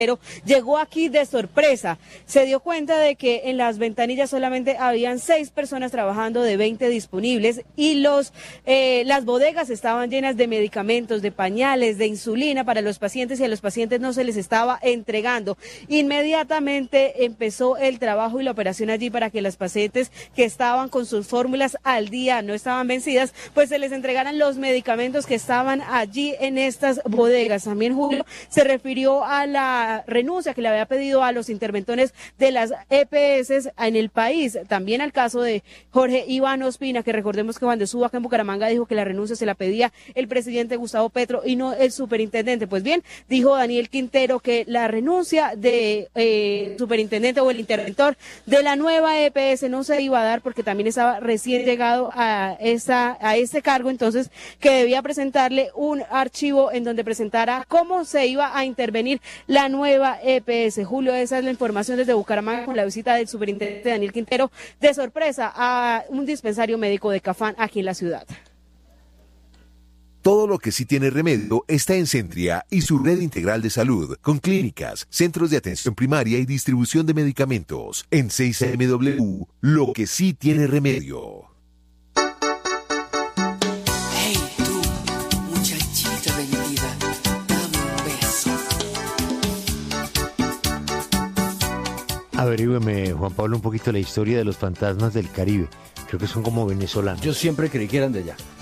Quintero llegó aquí de sorpresa. Se dio cuenta de que en las ventanillas solamente habían 6 personas trabajando de 20 disponibles y las bodegas estaban llenas de medicamentos, de pañales, de insulina para los pacientes y a los pacientes no se les estaba entregando. Inmediatamente empezó el trabajo y la operación allí para que las pacientes que estaban con sus fórmulas al día, no estaban vencidas, pues se les entregaran los medicamentos que estaban allí en estas bodegas. También Julio se refirió a la renuncia que le había pedido a los interventores de las EPS en el país, también al caso de Jorge Iván Ospina, que recordemos que cuando estuvo acá en Bucaramanga dijo que la renuncia se la pedía el presidente Gustavo Petro y no el superintendente. Pues bien, dijo Daniel Quintero que la renuncia de superintendente o el interventor de la nueva EPS no se iba a dar porque también estaba recién llegado a este cargo, entonces que debía presentarle un archivo en donde presentara cómo se iba a intervenir la nueva EPS. Julio, esa es la información desde Bucaramanga con la visita del superintendente Daniel Quintero de sorpresa a un dispensario médico de Cafán aquí en la ciudad. Todo lo que sí tiene remedio está en Centria y su red integral de salud, con clínicas, centros de atención primaria y distribución de medicamentos. En 6MW, lo que sí tiene remedio. Hey, tú, muchachita de mi vida, dame un beso. Averígüeme, Juan Pablo, un poquito la historia de los fantasmas del Caribe. Creo que son como venezolanos. Yo siempre creí que eran de allá.